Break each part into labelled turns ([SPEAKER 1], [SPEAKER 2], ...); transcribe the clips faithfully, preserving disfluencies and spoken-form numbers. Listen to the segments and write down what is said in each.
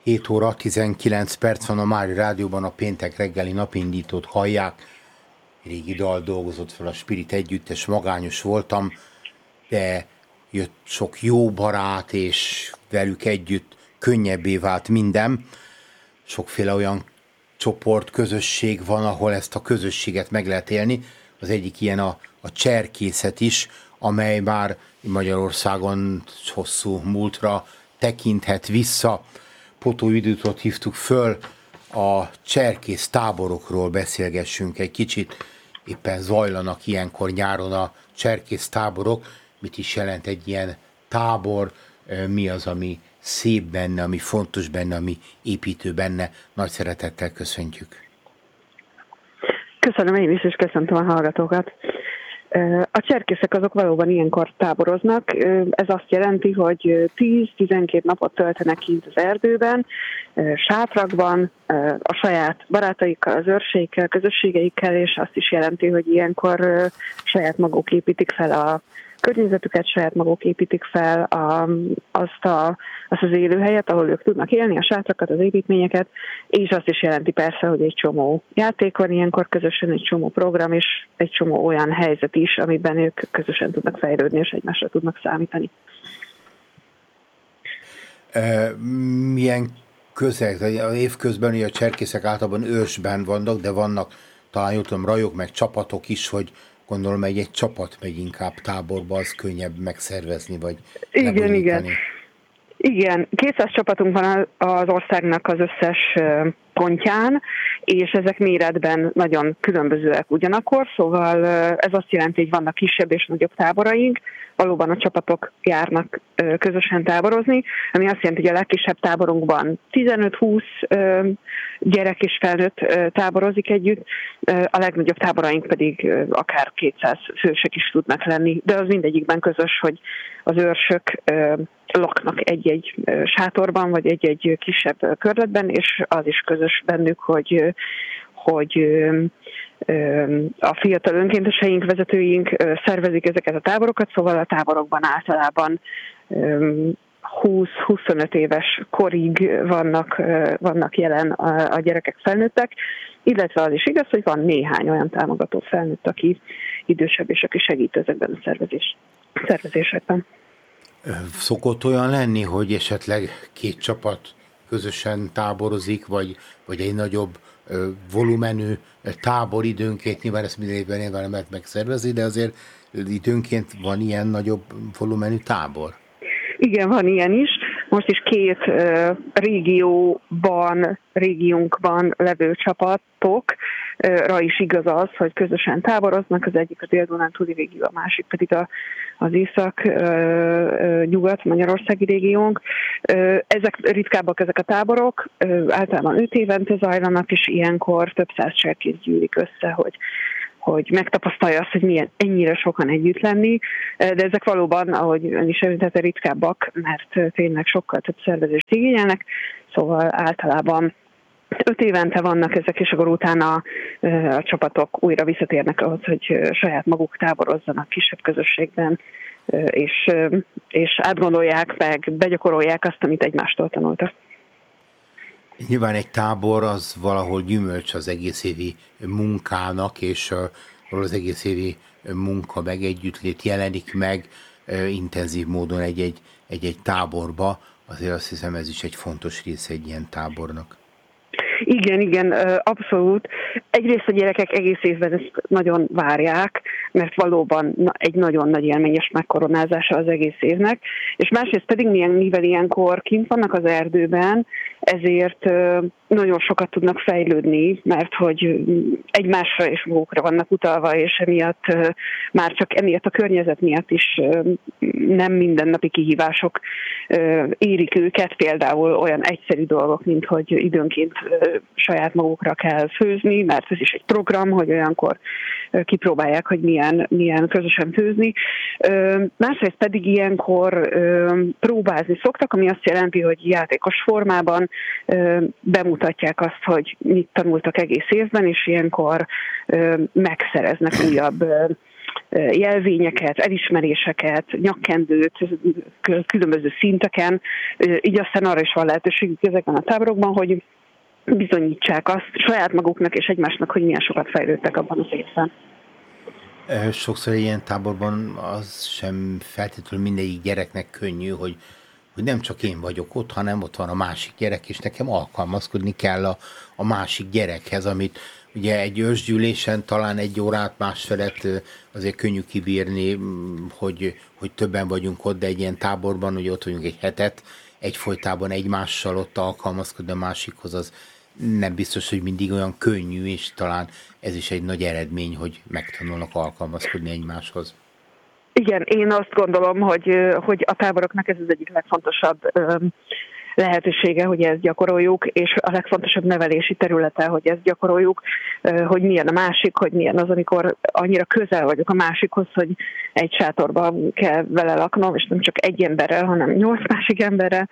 [SPEAKER 1] hét óra tizenkilenc perc van a Mári Rádióban, a péntek reggeli napindítót hallják. Régi dal dolgozott fel a Spirit együttes, magányos voltam, de jött sok jó barát, és velük együtt könnyebbé vált minden. Sokféle olyan csoport, közösség van, ahol ezt a közösséget meg lehet élni. Az egyik ilyen a, a cserkészet is, amely már Magyarországon hosszú múltra tekinthet vissza. Potó Juditot hívtuk föl, a cserkész táborokról beszélgessünk egy kicsit. Éppen zajlanak ilyenkor nyáron a cserkész táborok. Mit is jelent egy ilyen tábor, mi az, ami szép benne, ami fontos benne, ami építő benne. Nagy szeretettel köszöntjük.
[SPEAKER 2] Köszönöm én is, és köszöntöm a hallgatókat. A cserkészek azok valóban ilyenkor táboroznak. Ez azt jelenti, hogy tíz-tizenkét napot töltenek kint az erdőben, sátrakban, a saját barátaikkal, az őrseikkel, közösségeikkel, és azt is jelenti, hogy ilyenkor saját maguk építik fel a környezetüket, saját maguk építik fel a, azt, a, azt az élőhelyet, ahol ők tudnak élni, a sátrakat, az építményeket, és azt is jelenti persze, hogy egy csomó játék van ilyenkor közösen, egy csomó program, és egy csomó olyan helyzet is, amiben ők közösen tudnak fejlődni, és egymásra tudnak számítani.
[SPEAKER 1] Milyen közeg? Az évközben a cserkészek általában ősben vannak, de vannak talán jutom rajok, meg csapatok is, hogy gondolom egy, egy csapat megy inkább táborba, az könnyebb megszervezni, vagy
[SPEAKER 2] igen, igen. Igen, kétszáz csapatunk van az országnak az összes pontján, és ezek méretben nagyon különbözőek ugyanakkor, szóval ez azt jelenti, hogy vannak kisebb és nagyobb táboraink, valóban a csapatok járnak közösen táborozni, ami azt jelenti, hogy a legkisebb táborunkban tizenöt-húsz gyerek és felnőtt táborozik együtt, a legnagyobb táboraink pedig akár kétszáz fősek is tudnak lenni, de az mindegyikben közös, hogy az őrsök laknak egy-egy sátorban, vagy egy-egy kisebb körletben, és az is közös bennük, hogy, hogy a fiatal önkénteseink, vezetőink szervezik ezeket a táborokat, szóval a táborokban általában húsz-huszonöt éves korig vannak, vannak jelen a gyerekek, felnőttek, illetve az is igaz, hogy van néhány olyan támogató felnőtt, aki idősebb és aki segít ezekben a szervezés, szervezésekben.
[SPEAKER 1] Szokott olyan lenni, hogy esetleg két csapat közösen táborozik, vagy, vagy egy nagyobb ö, volumenű tábor időnként, nyilván ezt minden évben nyilván nem lehet megszervezni, de azért időnként van ilyen nagyobb volumenű tábor?
[SPEAKER 2] Igen, van ilyen is. Most is két uh, régióban, régiónkban levő csapatokra is igaz az, hogy közösen táboroznak, az egyik a Dél-Dunántúli régió, a másik pedig a, az észak-nyugat magyarországi régiónk. Uh, ezek ritkábbak ezek a táborok, uh, általában öt évente zajlanak, és ilyenkor több száz cserkész gyűlik össze, hogy hogy megtapasztalja azt, hogy milyen ennyire sokan együtt lenni, de ezek valóban, ahogy ön is említette, ritkábbak, mert tényleg sokkal több szervezést igényelnek, szóval általában öt évente vannak ezek, és akkor utána a csapatok újra visszatérnek ahhoz, hogy saját maguk táborozzanak kisebb közösségben, és, és átgondolják meg, begyakorolják azt, amit egymástól tanultak.
[SPEAKER 1] Nyilván egy tábor az valahol gyümölcs az egész évi munkának, és az egész évi munka meg együttlét jelenik meg intenzív módon egy-egy, egy-egy táborba. Azért azt hiszem, ez is egy fontos része egy ilyen tábornak.
[SPEAKER 2] Igen, igen, abszolút. Egyrészt a gyerekek egész évben ezt nagyon várják, mert valóban egy nagyon nagy élményes megkoronázása az egész évnek, és másrészt pedig mivel ilyenkor kint vannak az erdőben, ezért nagyon sokat tudnak fejlődni, mert hogy egymásra és magukra vannak utalva, és emiatt már csak emiatt a környezet miatt is nem mindennapi kihívások érik őket, például olyan egyszerű dolgok, mint hogy időnként saját magukra kell főzni, mert ez is egy program, hogy olyankor kipróbálják, hogy milyen, milyen közösen főzni. Másrészt pedig ilyenkor próbázni szoktak, ami azt jelenti, hogy játékos formában bemutatják azt, hogy mit tanultak egész évben, és ilyenkor megszereznek újabb jelvényeket, elismeréseket, nyakkendőt különböző szinteken, így aztán arra is van lehetőségük ezekben a táborokban, hogy bizonyítsák azt saját maguknak és egymásnak, hogy milyen sokat fejlődtek abban az évben.
[SPEAKER 1] Sokszor ilyen táborban az sem feltétlenül mindegyik gyereknek könnyű, hogy, hogy nem csak én vagyok ott, hanem ott van a másik gyerek, és nekem alkalmazkodni kell a, a másik gyerekhez, amit ugye egy ősgyűlésen talán egy órát másfelett azért könnyű kibírni, hogy, hogy többen vagyunk ott, de egy ilyen táborban, hogy ott vagyunk egy hetet, egyfolytában egymással ott alkalmazkodni a másikhoz, az nem biztos, hogy mindig olyan könnyű, és talán ez is egy nagy eredmény, hogy megtanulnak alkalmazkodni egymáshoz.
[SPEAKER 2] Igen, én azt gondolom, hogy, hogy a táboroknak ez az egyik legfontosabb lehetősége, hogy ezt gyakoroljuk, és a legfontosabb nevelési területe, hogy ezt gyakoroljuk, hogy milyen a másik, hogy milyen az, amikor annyira közel vagyok a másikhoz, hogy egy sátorban kell vele laknom, és nem csak egy emberrel, hanem nyolc másik emberrel,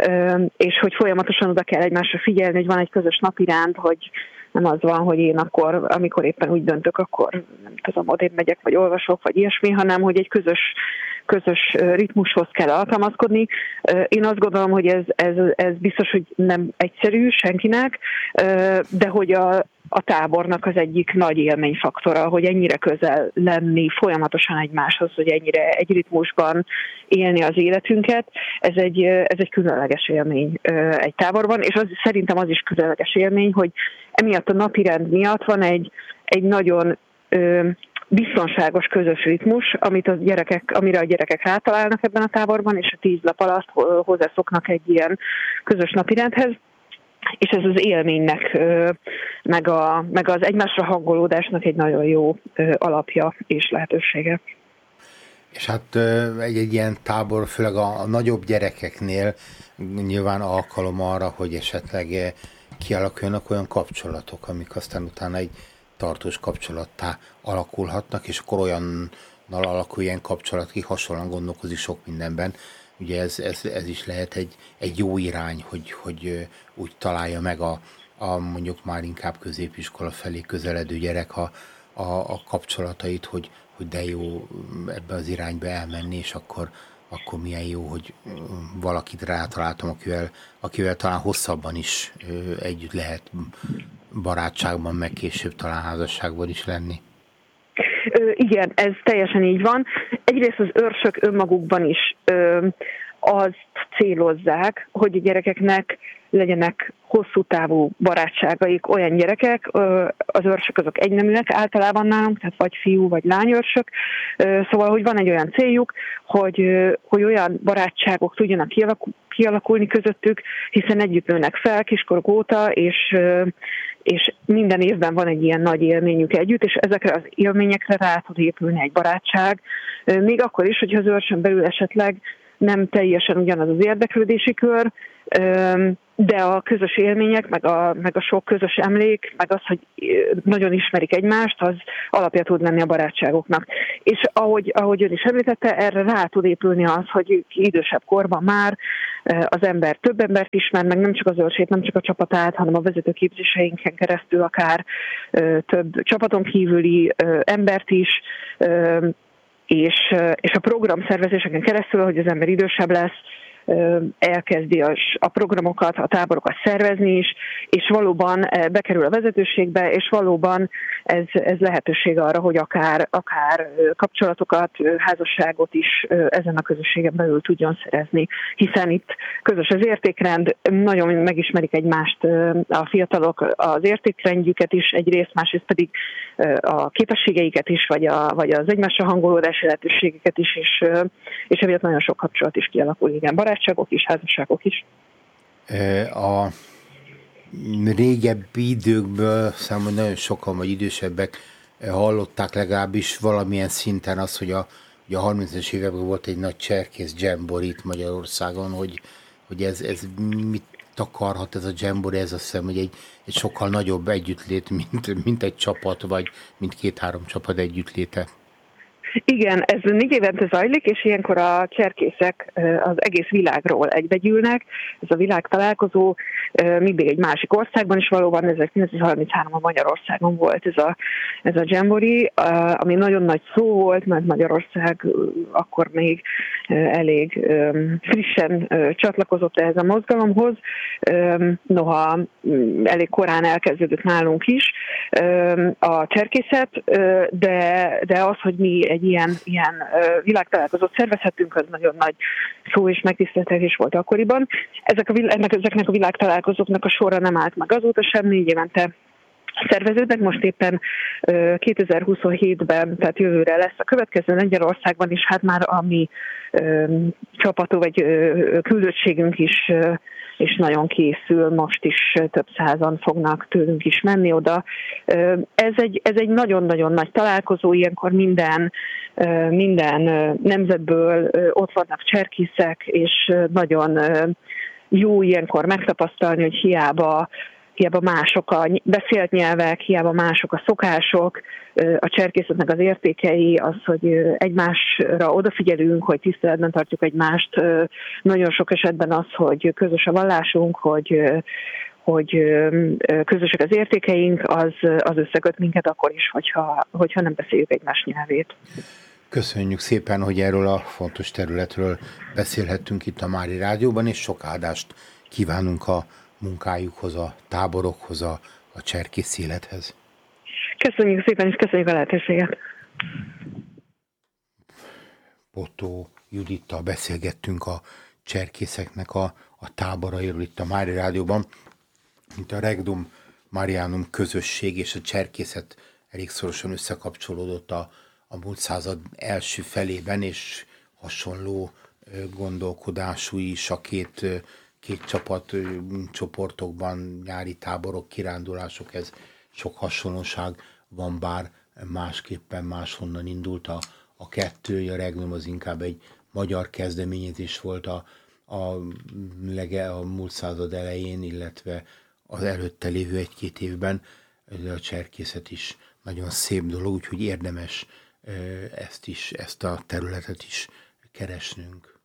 [SPEAKER 2] és hogy folyamatosan oda kell egymásra figyelni, hogy van egy közös napiránd, hogy nem az van, hogy én akkor, amikor éppen úgy döntök, akkor nem tudom, odébb megyek, vagy olvasok, vagy ilyesmi, hanem hogy egy közös, közös ritmushoz kell alkalmazkodni. Én azt gondolom, hogy ez, ez, ez biztos, hogy nem egyszerű senkinek, de hogy a, a tábornak az egyik nagy élményfaktora, hogy ennyire közel lenni folyamatosan egymáshoz, hogy ennyire egy ritmusban élni az életünket, ez egy, ez egy különleges élmény egy táborban, és az, szerintem az is különleges élmény, hogy emiatt a napirend miatt van egy, egy nagyon ö, biztonságos közös ritmus, amit a gyerekek, amire a gyerekek rátalálnak ebben a táborban, és a tíz nap alatt hozzászoknak egy ilyen közös napirendhez, és ez az élménynek, ö, meg, a, meg az egymásra hangolódásnak egy nagyon jó ö, alapja és lehetősége.
[SPEAKER 1] És hát egy, egy ilyen tábor, főleg a, a nagyobb gyerekeknél nyilván alkalom arra, hogy esetleg kialakuljanak olyan kapcsolatok, amik aztán utána egy tartós kapcsolattá alakulhatnak, és akkor olyannal alakul ilyen kapcsolat, ki hasonlóan gondolkozik sok mindenben. Ugye ez, ez, ez is lehet egy, egy jó irány, hogy, hogy úgy találja meg a, a mondjuk már inkább középiskola felé közeledő gyerek a, a, a kapcsolatait, hogy, hogy de jó ebbe az irányba elmenni, és akkor, akkor milyen jó, hogy valakit rátaláltam, akivel, akivel talán hosszabban is együtt lehet barátságban, meg később talán házasságban is lenni.
[SPEAKER 2] Ö, igen, ez teljesen így van. Egyrészt az őrsök önmagukban is ö, azt célozzák, hogy a gyerekeknek legyenek hosszú távú barátságaik, olyan gyerekek, az őrsök azok egyneműek általában nálunk, tehát vagy fiú, vagy lányőrsök, szóval, hogy van egy olyan céljuk, hogy, hogy olyan barátságok tudjanak kialakulni közöttük, hiszen együtt nőnek fel kiskoruk óta, és, és minden évben van egy ilyen nagy élményük együtt, és ezekre az élményekre rá tud épülni egy barátság, még akkor is, hogyha az őrsön belül esetleg nem teljesen ugyanaz az érdeklődési kör, de a közös élmények, meg a, meg a sok közös emlék, meg az, hogy nagyon ismerik egymást, az alapja tud lenni a barátságoknak. És ahogy, ahogy ön is említette, erre rá tud épülni az, hogy idősebb korban már az ember több embert ismer, meg nem csak az őrsét, nem csak a csapatát, hanem a vezetőképzéseinken keresztül akár több csapaton kívüli embert is, és, és a programszervezéseken keresztül, hogy az ember idősebb lesz, elkezdi a programokat, a táborokat szervezni is, és valóban bekerül a vezetőségbe, és valóban ez, ez lehetőség arra, hogy akár, akár kapcsolatokat, házasságot is ezen a közösségen belül tudjon szerezni, hiszen itt közös az értékrend, nagyon megismerik egymást a fiatalok, az értékrendjüket is egyrészt, másrészt pedig a képességeiket is, vagy, a, vagy az egymásra hangolódási lehetőségeket is, és, és emiatt nagyon sok kapcsolat is kialakul, igen, barátságok is, házasságok is.
[SPEAKER 1] A régebbi időkből számomra nagyon sokan, vagy idősebbek hallották legalábbis valamilyen szinten azt, hogy a, hogy a harmincas években volt egy nagy cserkész dzsembori itt Magyarországon, hogy, hogy ez, ez mit takarhat ez a dzsembori, ez azt hiszem, hogy egy, egy sokkal nagyobb együttlét, mint, mint egy csapat, vagy mint két-három csapat együttléte.
[SPEAKER 2] Igen, ez négy évente zajlik, és ilyenkor a cserkészek az egész világról egybegyűlnek. Ez a világtalálkozó mindig egy másik országban, és valóban ezerkilencszázharminchárom Magyarországon volt ez a, ez a Jamboree, ami nagyon nagy szó volt, mert Magyarország akkor még elég frissen csatlakozott ehhez a mozgalomhoz, noha elég korán elkezdődött nálunk is a cserkészet, de, de az, hogy mi egy ilyen, ilyen világtalálkozót szervezhetünk, az nagyon nagy szó és megtiszteltetés volt akkoriban. Ezek a, ennek, ezeknek a világtalálkozóknak a sorra nem állt meg azóta sem, négy évente szerveződnek, most éppen kétezer-huszonhétben, tehát jövőre lesz a következő Lengyelországban is, hát már a mi csapatunk vagy küldöttségünk is és nagyon készül, most is több százan fognak tőlünk is menni oda. Ez egy, ez egy nagyon-nagyon nagy találkozó, ilyenkor minden, minden nemzetből ott vannak cserkészek, és nagyon jó ilyenkor megtapasztalni, hogy hiába hiába mások a beszélt nyelvek, hiába mások a szokások, a cserkészetnek az értékei, az, hogy egymásra odafigyelünk, hogy tiszteletben tartjuk egymást. Nagyon sok esetben az, hogy közös a vallásunk, hogy, hogy közösek az értékeink, az, az összeköt minket akkor is, hogyha, hogyha nem beszéljük egymás nyelvét.
[SPEAKER 1] Köszönjük szépen, hogy erről a fontos területről beszélhettünk itt a Mári Rádióban, és sok áldást kívánunk a munkájukhoz, a táborokhoz, a, a cserkész élethez.
[SPEAKER 2] Köszönjük szépen, és köszönjük a lehetőséget.
[SPEAKER 1] Botó Judittal beszélgettünk a cserkészeknek a, a táborairól itt a Mári Rádióban, mint a Regnum Marianum közösség és a cserkészet elég szorosan összekapcsolódott a, a múlt század első felében, és hasonló gondolkodású is a két két csapat csoportokban, nyári táborok, kirándulások, ez sok hasonlóság van, bár másképpen máshonnan indult a, a kettő. A Regnum az inkább egy magyar kezdeményezés volt a, a, lege, a múlt század elején, illetve az előtte lévő egy-két évben. A cserkészet is nagyon szép dolog, úgyhogy érdemes ezt is, ezt a területet is keresnünk.